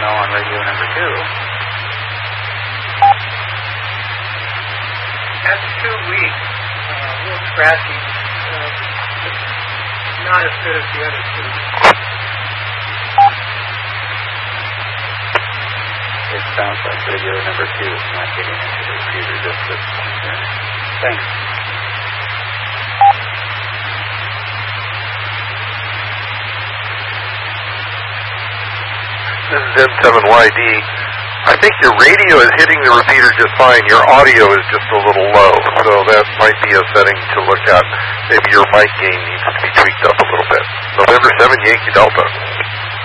though, on radio number 2. That's too weak. A little scratchy. Not as good as the other two. It sounds like radio number 2 is not getting into the repeater just this point. Thanks. This is N7YD. I think your radio is hitting the repeater just fine. Your audio is just a little low, so that might be a setting to look at. Maybe your mic gain needs to be tweaked up a little bit. November 7 Yankee Delta.